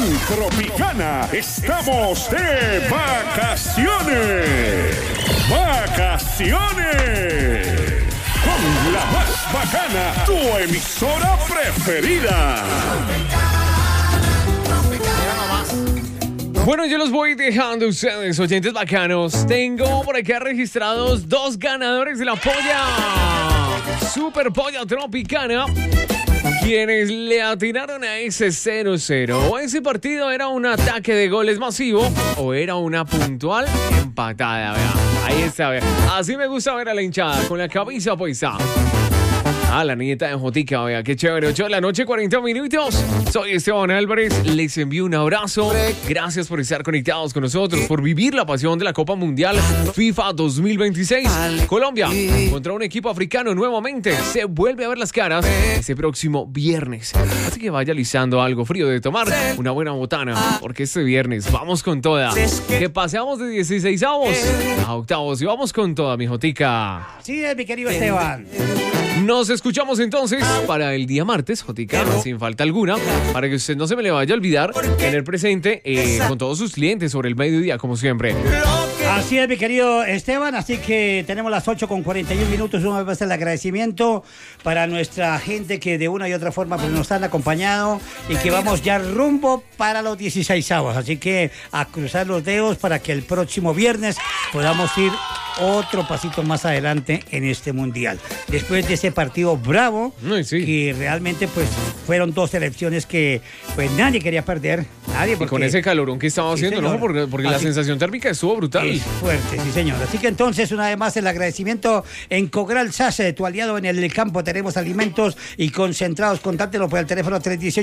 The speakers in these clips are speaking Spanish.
Tropicana, estamos de vacaciones. ¡Vacaciones! Con la más bacana, tu emisora preferida. Bueno, yo los voy dejando ustedes, oyentes bacanos. Tengo por acá registrados 2 ganadores de la polla. Super Polla Tropicana. Quienes le atinaron a ese 0-0. O ese partido era un ataque de goles masivo o era una puntual empatada, vea. Ahí está, vea. Así me gusta ver a la hinchada, con la camisa puesta. La niñeta de Jotica, vea, qué chévere. 8 de la noche, 40 minutos. Soy Esteban Álvarez, les envío un abrazo. Gracias por estar conectados con nosotros, por vivir la pasión de la Copa Mundial FIFA 2026. Colombia contra un equipo africano nuevamente. Se vuelve a ver las caras ese próximo viernes. Así que vaya listando algo frío de tomar, una buena botana, porque este viernes vamos con toda. Que paseamos de 16avos a octavos y vamos con toda, mi Jotica. Sí, mi querido Esteban. Nos escuchamos entonces para el día martes, Jotica, sin falta alguna, para que usted no se me le vaya a olvidar tener presente con todos sus clientes sobre el mediodía, como siempre. Así es, mi querido Esteban, así que tenemos las 8:41. Una vez más el agradecimiento para nuestra gente que de una y otra forma pues, nos han acompañado y que vamos ya rumbo para los 16avos. Así que a cruzar los dedos para que el próximo viernes podamos ir otro pasito más adelante en este mundial. Después de ese partido bravo, que realmente pues fueron 2 selecciones que pues nadie quería perder. Nadie, porque, y con ese calorón que estaba haciendo, ¿no? Porque la sensación térmica estuvo brutal. Es fuerte, sí señor. Así que entonces, una vez más, el agradecimiento en Cogral Sase, tu aliado en el campo. Tenemos alimentos y concentrados. Contáctelo por el teléfono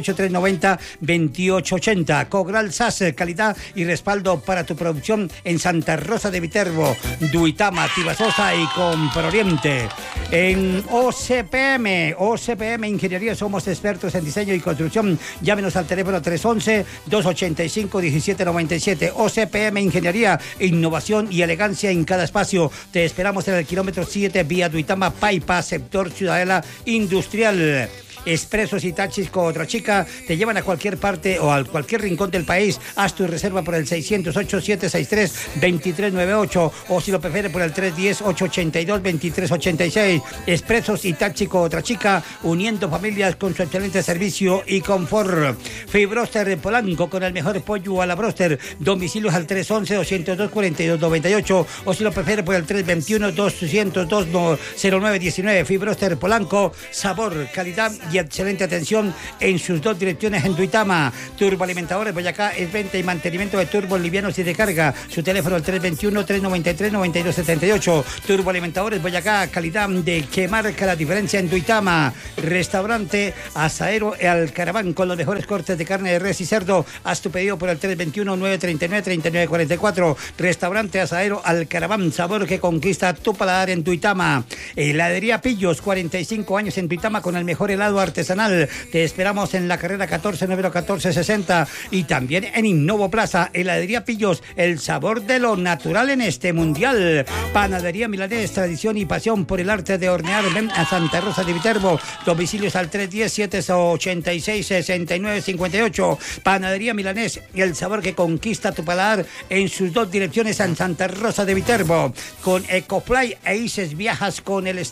318-390-2880. Cogral Sase, calidad y respaldo para tu producción en Santa Rosa de Viterbo, Duitama, Tibasosa y Comproriente. En OCPM Ingeniería, somos expertos en diseño y construcción. Llámenos al teléfono 311-285-1797. OCPM Ingeniería, innovación y elegancia en cada espacio. Te esperamos en el kilómetro 7, vía Duitama, Paipa, sector Ciudadela Industrial. Expresos y taxis con otra chica te llevan a cualquier parte o a cualquier rincón del país. Haz tu reserva por el 608-763-2398 o si lo prefieres por el 310-882-2386. Expresos y taxi con otra chica, uniendo familias con su excelente servicio y confort. Fibroster Polanco, con el mejor pollo a la broster. Domicilios al 311-202-4298 o si lo prefieres por el 321-202-0919. Fibroster Polanco, sabor, calidad y excelente atención en sus 2 direcciones en Duitama. Turboalimentadores Boyacá es venta y mantenimiento de turbos livianos y de carga. Su teléfono el 321-393-9278. Turboalimentadores Boyacá, calidad de que marca la diferencia en Duitama. Restaurante Asadero El Caraván, con los mejores cortes de carne de res y cerdo. Haz tu pedido por el 321-939-3944. Restaurante Asadero El Caraván, sabor que conquista tu paladar en Duitama. Heladería Pillos, 45 años en Duitama con el mejor helado artesanal. Te esperamos en la carrera 14, número 1460 y también en Innovo Plaza. Heladería Pillos, el sabor de lo natural en este mundial. Panadería Milanés, tradición y pasión por el arte de hornear. Ven a Santa Rosa de Viterbo. Domicilios al 310-786-6958. Panadería Milanés, el sabor que conquista tu paladar en sus 2 direcciones en Santa Rosa de Viterbo. Con Ecofly e Ices viajas con el